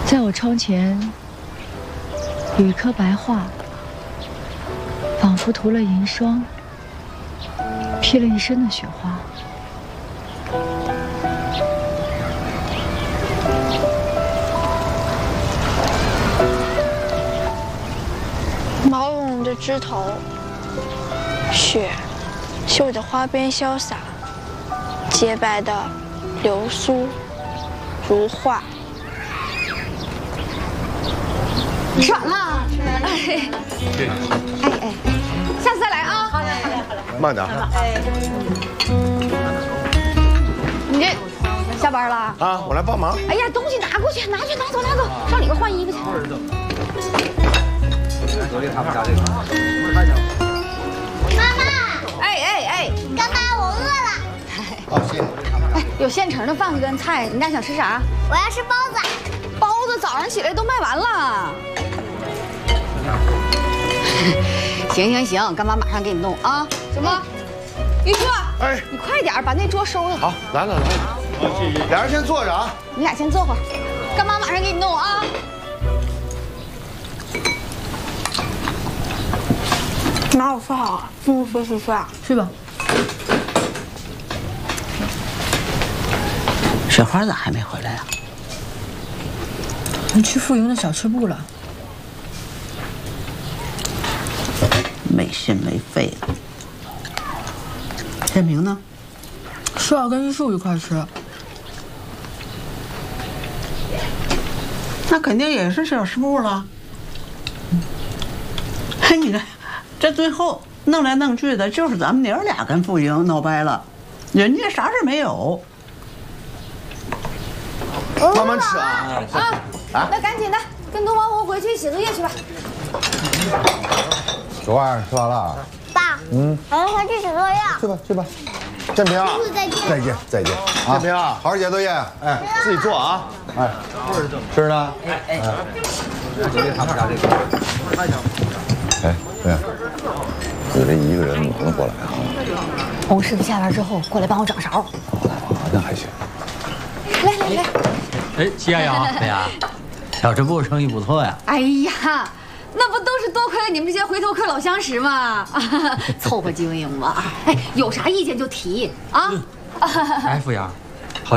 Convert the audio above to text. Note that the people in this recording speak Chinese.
在我窗前有一棵白桦，仿佛涂了银霜，披了一身的雪花。 毛茸茸的枝头，雪绣着花边潇洒，洁白的流苏如画。 吃完了，哎，下次再来啊！好嘞， 慢点。 你这下班了啊？我来帮忙。 哎呀，东西拿过去，拿走，上里边换衣服去。 妈妈， 哎， 干妈，我饿了。 好，谢谢。 哎，有现成的饭跟菜，你俩想吃啥？ 我要吃包子。 包子早上起来都卖完了。行，干妈马上给你弄啊！什么？于硕， 哎， 你快点把那桌收了。 好，来了。俩人先坐着啊。 你俩先坐会儿，干妈马上给你弄啊。 哪有饭啊？中午说是饭。 去吧。 雪花咋还没回来呀？ 去富营的小吃部了。 没心没肺的。天明呢？ 说要跟玉树一块吃。 那肯定也是小吃部了。嘿，你看，这最后弄来弄去的，就是咱们娘俩跟富营闹掰了，人家啥事没有。 慢慢吃啊。 那赶紧的，跟东方红回去写作业去吧。 雪花吃完了。 爸，我要回去写作业。 去吧。建平，再见。建平啊，好好写作业，哎，自己做啊，哎，吃呢？哎，作业他们家这个。哎，对呀，子林一个人怎么能过来啊？ 洪师傅下班之后过来帮我掌勺。 那还行。 来。 哎，齐亚阳，哎呀，小吃部生意不错呀。 哎呀，那不都是多亏了你们这些回头客老相识吗？凑合经营嘛。哎，有啥意见就提啊。 哎，富阳，